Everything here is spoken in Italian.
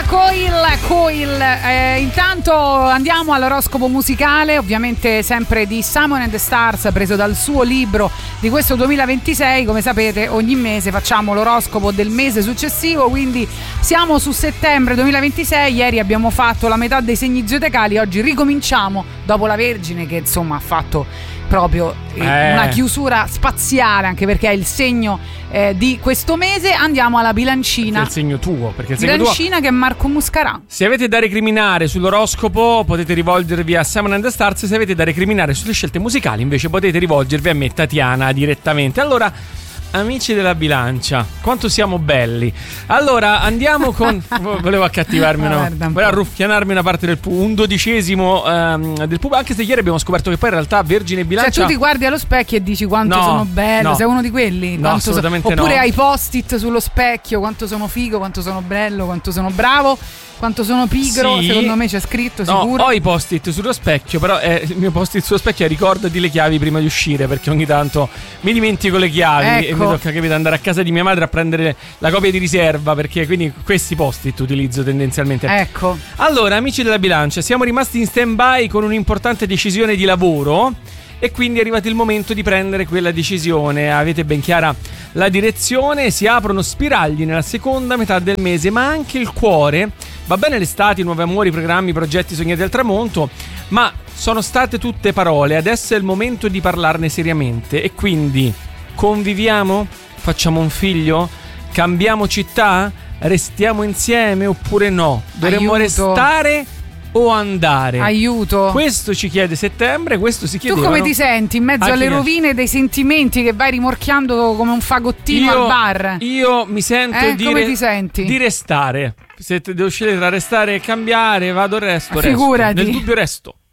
Coil. Intanto andiamo all'oroscopo musicale, ovviamente sempre di Simon and the Stars, preso dal suo libro di questo 2026. Come sapete, ogni mese facciamo l'oroscopo del mese successivo, quindi siamo su settembre 2026. Ieri abbiamo fatto la metà dei segni zodiacali, oggi ricominciamo dopo la Vergine, che insomma ha fatto proprio una chiusura spaziale, anche perché è il segno di questo mese. Andiamo alla bilancina. È il segno tuo, perché il segno bilancina tuo, che è Marco Muscarà. Se avete da recriminare sull'oroscopo potete rivolgervi a Simon and the Stars, se avete da recriminare sulle scelte musicali invece potete rivolgervi a me, Tatiana, direttamente. Allora, amici della bilancia, quanto siamo belli. Allora andiamo con volevo accattivarmi, volevo arruffianarmi una parte del un dodicesimo del pubblico, anche se ieri abbiamo scoperto che poi in realtà Vergine e Bilancia, cioè tu ti guardi allo specchio e dici quanto sono bello, sei uno di quelli? No, assolutamente oppure hai post-it sullo specchio, quanto sono figo, quanto sono bello, quanto sono bravo, quanto sono pigro. Sì. Secondo me c'è scritto, sicuro. Ho i post-it sullo specchio, però il mio post-it sullo specchio è: ricordati le chiavi prima di uscire, perché ogni tanto mi dimentico le chiavi, ecco. E mi tocca, capito, andare a casa di mia madre a prendere la copia di riserva, perché quindi questi post-it utilizzo tendenzialmente. Ecco. Allora, amici della bilancia, siamo rimasti in stand-by con un'importante decisione di lavoro e quindi è arrivato il momento di prendere quella decisione. Avete ben chiara la direzione, si aprono spiragli nella seconda metà del mese, ma anche il cuore. Va bene l'estate, nuovi amori, programmi, progetti sognati al tramonto, ma sono state tutte parole, adesso è il momento di parlarne seriamente. E quindi conviviamo? Facciamo un figlio? Cambiamo città? Restiamo insieme oppure no? Dovremmo restare o andare? Aiuto. Questo ci chiede settembre, questo si chiedeva. Tu come ti senti in mezzo alle rovine dei sentimenti che vai rimorchiando come un fagottino al bar? Io mi sento come ti senti? Di restare. Se devo scegliere tra restare e cambiare, vado resto. Figurati. Nel dubbio resto.